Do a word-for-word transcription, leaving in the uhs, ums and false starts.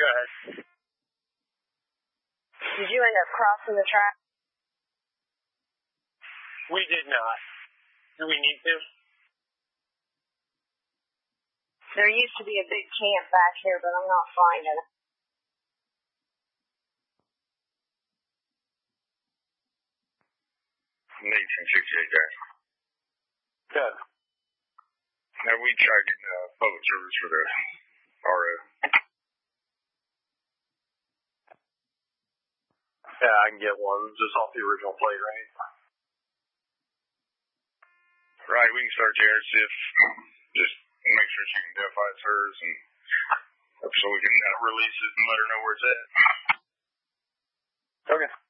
Go ahead. Did you end up crossing the track? We did not. Do we need to? There used to be a big camp back here, but I'm not finding it. eighteen sixty-eight, guys. Good. Now we tried getting uh, public service for the R O. Yeah, I can get one just off the original plate, right? Right, we can start there, see if, just make sure she can identify it's hers, and so we can uh, release it and let her know where it's at. Okay.